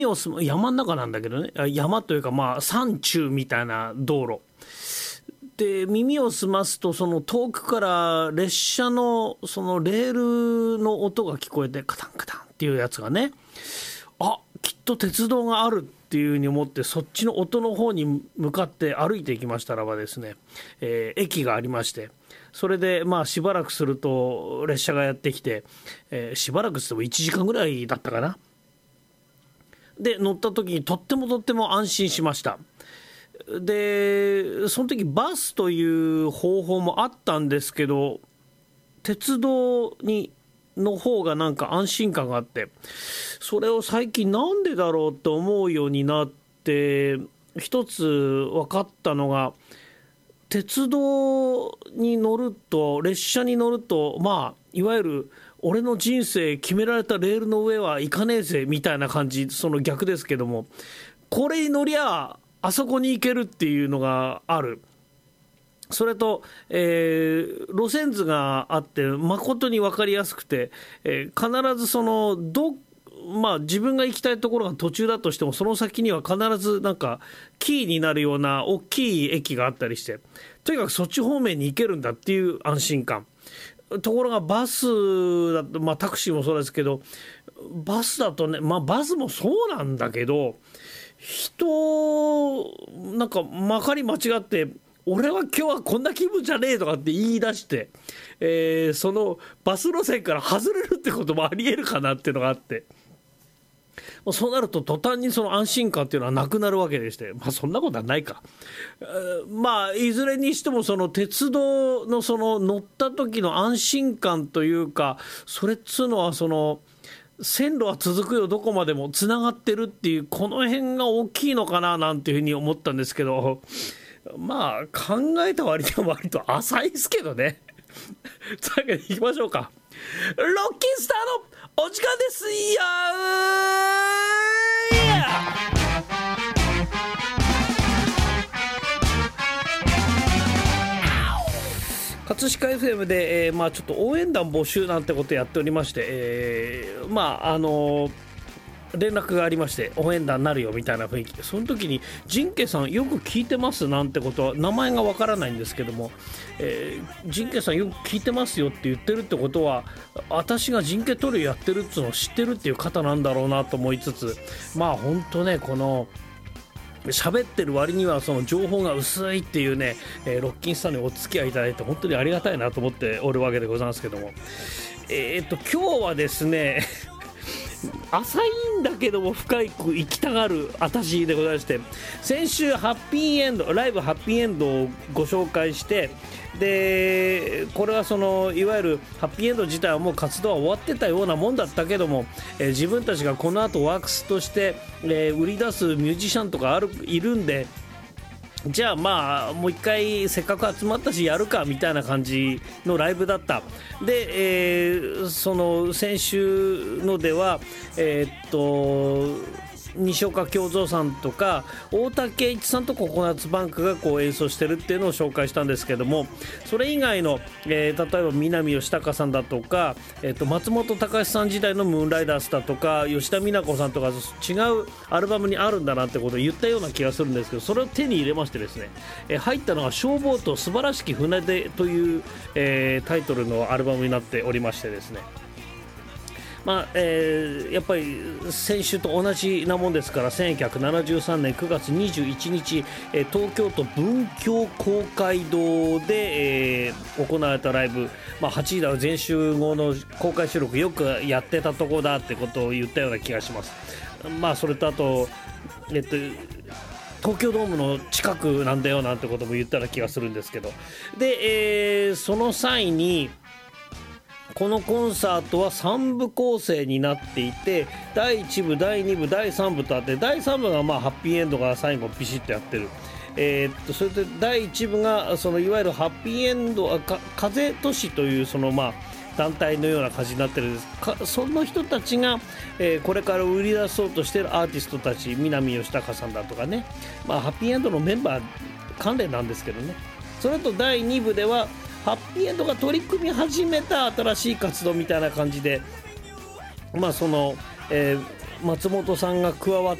を山の中なんだけどね、山というかまあ山中みたいな道路で、耳を澄ますとその遠くから列車のそのレールの音が聞こえて、カタンカタンっていうやつがね、あ、きっと鉄道があるっていうふうに思って、そっちの音の方に向かって歩いていきましたらばですね、駅がありまして、それでまあしばらくすると列車がやってきて、しばらくしても1時間ぐらいだったかな。で乗った時にとっても安心しました。でその時バスという方法もあったんですけど、鉄道の方がなんか安心感があって、それを最近なんでだろうと思うようになって、一つ分かったのが、鉄道に乗ると、列車に乗ると、まあいわゆる俺の人生決められたレールの上は行かねえぜみたいな感じ、その逆ですけども、これに乗りゃあそこに行けるっていうのがある。それと、路線図があって誠に分かりやすくて、必ずそのまあ、自分が行きたいところが途中だとしても、その先には必ずなんかキーになるような大きい駅があったりして、とにかくそっち方面に行けるんだっていう安心感。ところがバスだと、まあ、タクシーもそうですけど、バスだとね、まあ、バスもそうなんだけど、なんかまかり間違って、俺は今日はこんな気分じゃねえとかって言い出して、そのバス路線から外れるってこともありえるかなっていうのがあって、そうなると途端にその安心感っていうのはなくなるわけでして、まあそんなことはないか。まあいずれにしてもその鉄道のその乗った時の安心感というか、それっつうのはその線路は続くよ、どこまでもつながってるっていう、この辺が大きいのかななんていうふうに思ったんですけど、まあ考えた割には割と浅いですけどね。というわけで行きましょうか。ロッキンスターのお時間ですよ葛飾 FM で、まあ、ちょっと応援団募集なんてことやっておりまして、まあ連絡がありまして、応援団になるよみたいな雰囲気で、その時に陣家さんよく聞いてますなんてことは、名前がわからないんですけども、陣家さんよく聞いてますよって言ってるってことは、私が陣家トリオやってるっていうのを知ってるっていう方なんだろうなと思いつつ、まあ本当ね、この喋ってる割にはその情報が薄いっていうね、ロッキンスターにお付き合いいただいて本当にありがたいなと思っておるわけでございますけども、今日はですね浅いんだけども深く生きたがる私でございまして、先週ハッピーエンドライブハッピーエンドをご紹介して、でこれはそのいわゆるハッピーエンド自体はもう活動は終わってたようなもんだったけども、自分たちがこの後ワークスとして、売り出すミュージシャンとかいるんで、じゃあまあもう一回せっかく集まったしやるかみたいな感じのライブだった。で、その先週のでは西岡京三さんとか大竹一さんとココナッツバンクがこう演奏してるっていうのを紹介したんですけども、それ以外の、例えば南吉高さんだとか、松本隆さん時代のムーンライダースだとか吉田美奈子さんとか違うアルバムにあるんだなってことを言ったような気がするんですけど、それを手に入れましてですね、入ったのが消防と素晴らしき船出という、タイトルのアルバムになっておりましてですね、まあやっぱり先週と同じなもんですから、1973年9月21日、東京都文京公会堂で、行われたライブ、8時台全集合の公開収録よくやってたとこだってことを言ったような気がします。それとあと、東京ドームの近くなんだよなんてことも言ったような気がするんですけど、で、その際にこのコンサートは3部構成になっていて、第1部第2部第3部とあって、第3部がハッピーエンドが最後ビシッとやってる、それで第1部がそのいわゆるハッピーエンド風都市というその団体のような感じになってるんです。その人たちが、これから売り出そうとしているアーティストたち、南吉高さんだとかね、ハッピーエンドのメンバー関連なんですけどね。それと第2部ではハッピーエンドが取り組み始めた新しい活動みたいな感じで、その、 松本さんが加わっ